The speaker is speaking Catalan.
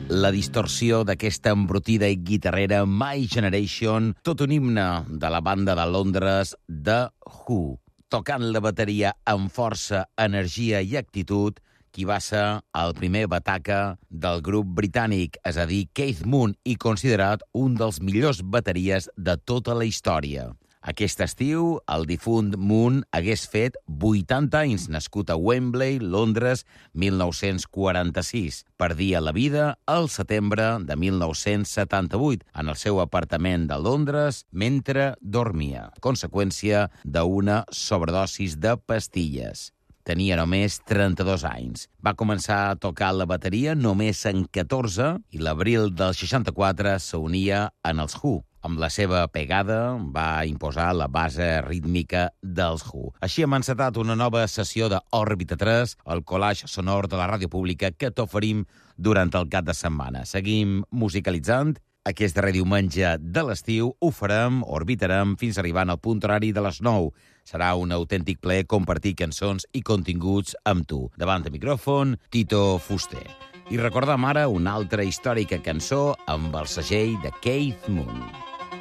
la distorsió d'aquesta embrutida i guitarrera My Generation, tot un himne de la banda de Londres The Who, tocant la bateria amb força, energia i actitud, qui va ser el primer bataca del grup britànic, és a dir, Keith Moon, i considerat un dels millors bateries de tota la història. Aquest estiu, el difunt Moon hagués fet 80 anys, nascut a Wembley, Londres, 1946. Perdia la vida al setembre de 1978 en el seu apartament de Londres mentre dormia, conseqüència d'una sobredosis de pastilles. Tenia només 32 anys. Va començar a tocar la bateria només en 14 i l'abril del 64 s'unia en els Who. Amb la seva pegada va imposar la base rítmica dels Who. Així hem encetat una nova sessió d'Òrbita 3, el collage sonor de la ràdio pública que t'oferim durant el cap de setmana. Seguim musicalitzant. Aquest darrer diumenge de l'estiu ho farem, orbitarem, fins arribant al punt horari de les 9. Serà un autèntic plaer compartir cançons i continguts amb tu. Davant de micròfon, Tito Fuster. I recordem ara una altra històrica cançó amb el segell de Keith Moon.